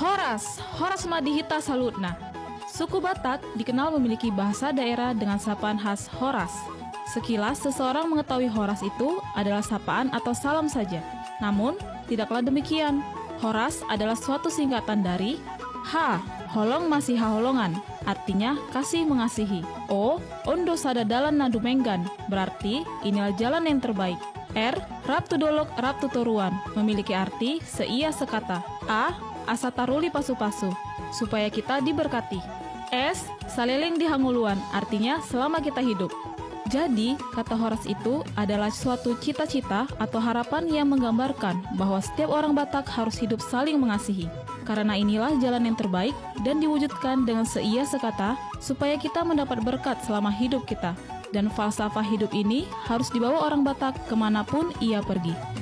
Horas, Horas Madihita Salutna. Suku Batak dikenal memiliki bahasa daerah dengan sapaan khas Horas. Sekilas seseorang mengetahui Horas itu adalah sapaan atau salam saja. Namun, tidaklah demikian. Horas adalah suatu singkatan dari H, holong masih haholongan, artinya kasih mengasihi. O, ondo sadadalan nadu menggan, berarti inilah jalan yang terbaik. R, raptu dolok raptu toruan, memiliki arti seia sekata. A, asataruli pasu-pasu, supaya kita diberkati. S, saleleng di hanguluan, artinya selama kita hidup. Jadi, kata Horas itu adalah suatu cita-cita atau harapan yang menggambarkan bahwa setiap orang Batak harus hidup saling mengasihi. Karena inilah jalan yang terbaik dan diwujudkan dengan seia sekata supaya kita mendapat berkat selama hidup kita. Dan falsafah hidup ini harus dibawa orang Batak kemanapun ia pergi.